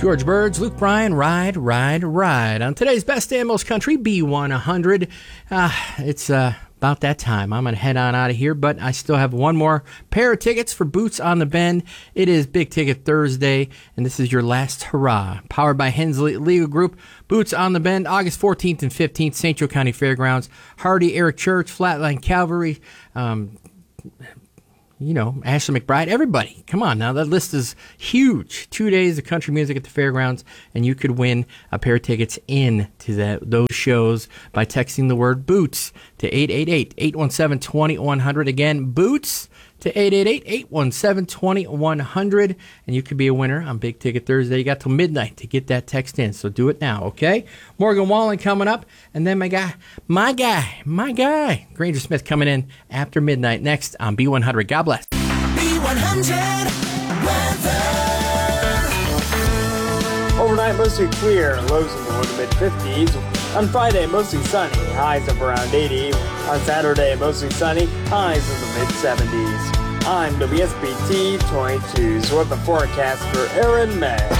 George Birds, Luke Bryan, Ride, Ride, Ride. On today's Best Damn Most Country, B100. It's about that time. I'm going to head on out of here, but I still have one more pair of tickets for Boots on the Bend. It is Big Ticket Thursday, and this is your last hurrah. Powered by Hensley Legal Group. Boots on the Bend, August 14th and 15th, St. Joe County Fairgrounds. Hardy, Eric Church, Flatline Cavalry, Ashley McBride, everybody. Come on now, that list is huge. 2 days of country music at the fairgrounds, and you could win a pair of tickets in to those shows by texting the word Boots to 888-817-2100. Again, Boots to 888-817-2100, and you could be a winner on Big Ticket Thursday. You got till midnight to get that text in, so do it now, okay? Morgan Wallen coming up, and then my guy, Granger Smith coming in after midnight next on B100. God bless. B100 weather. Overnight, mostly clear, lows in the low to mid-50s. On Friday, mostly sunny, highs up around 80. On Saturday, mostly sunny, highs in the mid-70s. I'm WSBT 22's weather forecast for Aaron May.